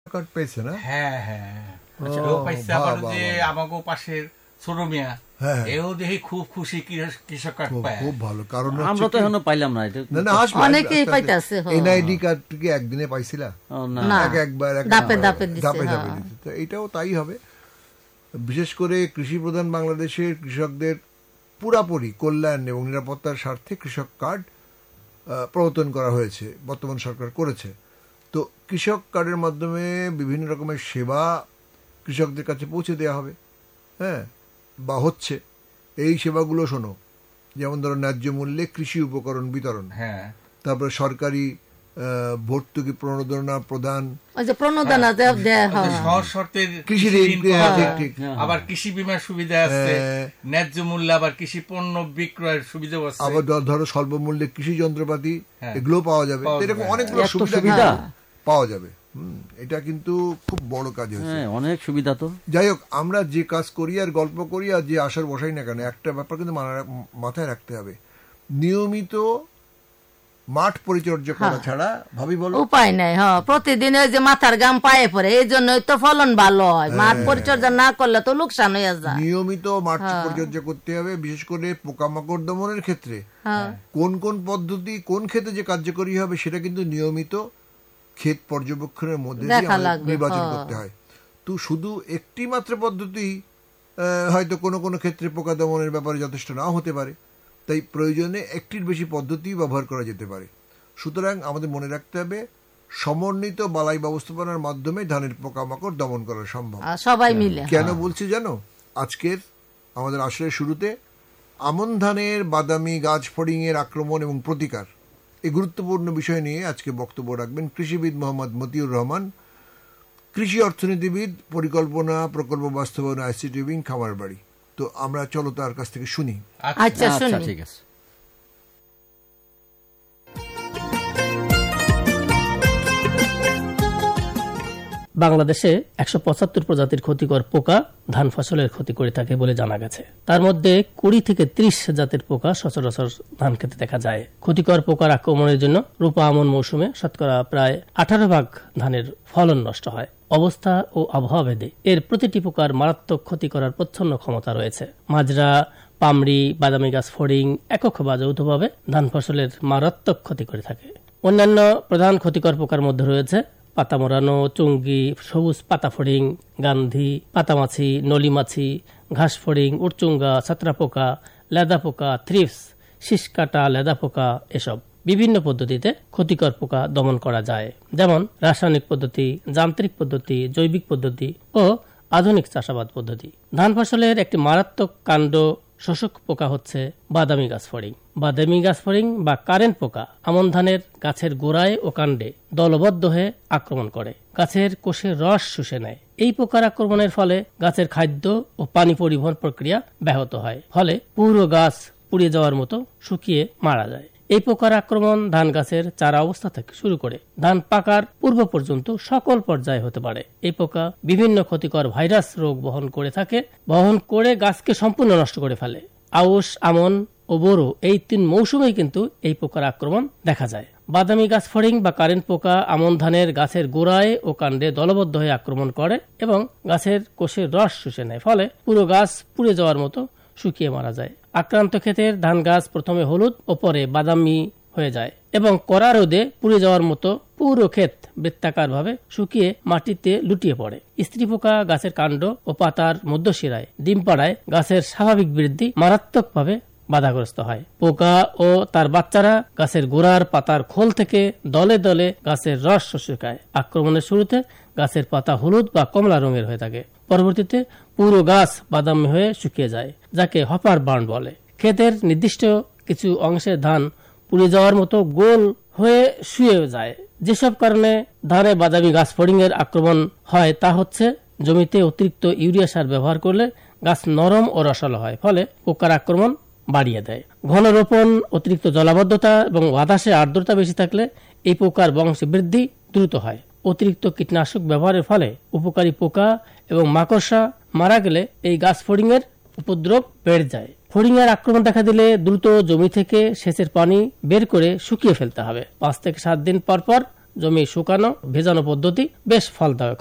Card পেয়েছে না? হ্যাঁ হ্যাঁ, ও পাইছে। আবার যে আমাগো পাশের ছোট মিয়া, এও দেখি খুব খুশি কৃষক কার্ড পায়। খুব ভালো, কারণ আমরা তো এখনো পাইলাম না। না অনেকেই পাইতাছে। এনআইডি কার্ড কি একদিনে পাইছিলা? না, একবার ধাপে ধাপে দিছে। তো এটাও তাই হবে। বিশেষ করে কৃষি প্রধান বাংলাদেশের কৃষকদের পুরাপুরি কল্যাণ এবং নিরাপত্তার স্বার্থে কৃষক কার্ড প্রবর্তন করা হয়েছে, বর্তমান সরকার করেছে। তো কৃষক কার্ডের মাধ্যমে বিভিন্ন রকমের সেবা কৃষকদের কাছে পৌঁছে দেওয়া হবে, হ্যাঁ, বা হচ্ছে। এই সেবাগুলো শোনো, যেমন ধরো ন্যায্য মূল্যে কৃষি উপকরণ বিতরণ, হ্যাঁ, তারপরে সরকারি ভর্তুকি প্রণোদনা প্রদান, সহজ শর্তের কৃষি ঋণ, আবার কৃষি বীমার সুবিধা আছে, ন্যায্য মূল্যে আবার কৃষি পণ্য বিক্রয়ের সুবিধা আছে, আবার ধরো স্বল্প মূল্যে কৃষি যন্ত্রপাতি, এগুলো পাওয়া যাবে। এরকম অনেকগুলো সুবিধা পাওয়া যাবে। এটা কিন্তু খুব বড় কাজ হয়েছে, অনেক সুবিধা। তো যাই হোক, আমরা যে কাজ করি আর গল্প করি আর যে আশার বসাই না কেন, একটা ব্যাপার কিন্তু মাথায় রাখতে হবে, নিয়মিত মাঠ পরিচর্যা করা ছাড়া ভাবি বলো উপায় নাই। প্রতিদিন ওই যে মাথার গাম পায়ে পড়ে, এই জন্যই তো ফলন ভালো হয়। মাঠ পরিচর্যা না করলে তো লোকসান হয়ে যায়। নিয়মিত মাঠ পরিচর্যা করতে হবে, বিশেষ করে পোকামাকড় দমনের ক্ষেত্রে কোন কোন পদ্ধতি কোন ক্ষেত্রে যে কার্যকরী হবে সেটা কিন্তু নিয়মিত ক্ষেত পর্যবেক্ষণের মধ্যে নির্বাচন করতে হয়। তো শুধু একটি মাত্র পদ্ধতি হয়তো কোনো কোনো ক্ষেত্রে পোকা দমনের ব্যাপারে যথেষ্ট নাও হতে পারে, তাই প্রয়োজনে একটির বেশি পদ্ধতি ব্যবহার করা যেতে পারে। সুতরাং আমাদের মনে রাখতে হবে, সমন্বিত বালাই ব্যবস্থাপনার মাধ্যমে ধানের পোকামাকড় দমন করা সম্ভব, সবাই মিলে। কেন বলছি জানো? আজকের আমাদের আসরের শুরুতে আমন ধানের বাদামি গাছ ফড়িং এর আক্রমণ এবং প্রতিকার, এই গুরুত্বপূর্ণ বিষয় নিয়ে আজকে বক্তব্য রাখবেন কৃষিবিদ মোহাম্মদ মতিউর রহমান, কৃষি অর্থনীতিবিদ, পরিকল্পনা প্রকল্প বাস্তবায়ন আইসিটি উইং, খামারবাড়ি। তো আমরা চলো তার কাছ থেকে শুনি। আচ্ছা, ঠিক আছে। বাংলাদেশে 175 প্রজাতির ক্ষতিকর পোকা ধান ফসলের ক্ষতি করে থাকে বলে জানা গেছে। তার মধ্যে 20 থেকে 30 জাতের পোকা সচরাচর ধান খেতে দেখা যায়। ক্ষতিকর পোকার আক্রমণের জন্য রূপা আমন মৌসুমে শতকরা প্রায় 18% ধানের ফলন নষ্ট হয়। অবস্থা ও আবহাওয়া ভেদে এর প্রতিটি পোকার মারাত্মক ক্ষতি করার প্রচ্ছন্ন ক্ষমতা রয়েছে। মাজরা, পামড়ি, বাদামি গাছ ফড়িং একক বা যৌথভাবে ধান ফসলের মারাত্মক ক্ষতি করে থাকে। অন্যান্য প্রধান ক্ষতিকর পোকার মধ্যে রয়েছে পাতা মোড়ানো, চুঙ্গি, সবুজ পাতা ফড়িং, গান্ধী, পাতামাছি, নলিমাছি, ঘাস ফড়িং, উড়চুঙ্গা, ছাত্রা পোকা, লেদা পোকা, থ্রিপস, শীষকাটা, লেদা পোকা, এসব বিভিন্ন পদ্ধতিতে ক্ষতিকর পোকা দমন করা যায়, যেমন রাসায়নিক পদ্ধতি, যান্ত্রিক পদ্ধতি, জৈবিক পদ্ধতি ও আধুনিক চাষাবাদ পদ্ধতি। ধান ফসলের একটি মারাত্মক কাণ্ড শোষক পোকা হচ্ছে বাদামি গাছ ফড়িং। বাদামি গাছ ফড়িং বা কারেন্ট পোকা আমন ধানের গাছের গোড়ায় ও কাণ্ডে দলবদ্ধ হয়ে আক্রমণ করে, গাছের কোষের রস শুষে নেয়। এই পোকার আক্রমণের ফলে গাছের খাদ্য ও পানি পরিবহন প্রক্রিয়া ব্যাহত হয়, ফলে পুরো গাছ পুড়ে যাওয়ার মতো শুকিয়ে মারা যায়। এই পোকার আক্রমণ ধান গাছের চারা অবস্থা থেকে শুরু করে ধান পাকার পূর্ব পর্যন্ত সকল পর্যায়ে হতে পারে। এই পোকা বিভিন্ন ক্ষতিকর ভাইরাস রোগ বহন করে গাছকে সম্পূর্ণ নষ্ট করে ফেলে। আউশ, আমন ও বোরো এই 3 মৌসুমেই কিন্তু এই পোকার আক্রমণ দেখা যায়। বাদামি গাছ ফড়িং বা কারেন্ট পোকা আমন ধানের গাছের গোড়ায় ও কাণ্ডে দলবদ্ধ হয়ে আক্রমণ করে এবং গাছের কোষের রস শুষে নেয়, ফলে পুরো গাছ পুড়ে যাওয়ার মতো শুকিয়ে মারা যায়। আক্রান্ত ক্ষেতের ধান গাছ প্রথমে হলুদ ও পরে বাদামি হয়ে যায় এবং কড়া রোদে পুড়ে যাওয়ার মতো পুরো ক্ষেত বৃত্তাকার ভাবে শুকিয়ে মাটিতে লুটিয়ে পড়ে। স্ত্রী পোকা গাছের কাণ্ড ও পাতার মধ্যশিরায় ডিম পাড়ায় গাছের স্বাভাবিক বৃদ্ধি মারাত্মকভাবে বাধাগ্রস্ত হয়। পোকা ও তার বাচ্চারা গাছের গোড়ার পাতার খোল থেকে দলে দলে গাছের রস শুষায়। আক্রমণের শুরুতে গাছের পাতা হলুদ বা কমলা রঙের হয়ে থাকে, পরবর্তীতে পুরো গাছ বাদামি হয়ে শুকিয়ে যায়, যাকে হপার বার্ন বলে। ক্ষেতের নির্দিষ্ট কিছু অংশে ধান পুড়ে যাওয়ার মতো গোল হয়ে শুয়ে যায়। যেসব কারণে ধানে বাদামি গাছ ফড়িং এর আক্রমণ হয় তা হচ্ছে জমিতে অতিরিক্ত ইউরিয়া সার ব্যবহার করলে গাছ নরম ও রসালো হয়, ফলে পোকার আক্রমণ বাড়িয়ে দেয়। ঘন রোপণ, অতিরিক্ত জলাবদ্ধতা এবং বাতাসে আর্দ্রতা বেশি থাকলে এই পোকার বংশ বৃদ্ধি দ্রুত হয়। অতিরিক্ত কীটনাশক ব্যবহারের ফলে উপকারী পোকা এবং মাকড়সা মারা গেলে এই গাছ ফড়িং এর উপদ্রব বেড়ে যায়। ফড়িং এর আক্রমণ দেখা দিলে দ্রুত জমি থেকে সেচের পানি বের করে শুকিয়ে ফেলতে হবে। 5 থেকে 7 দিন পর পর জমি শুকানো ভেজানো পদ্ধতি বেশ ফলদায়ক।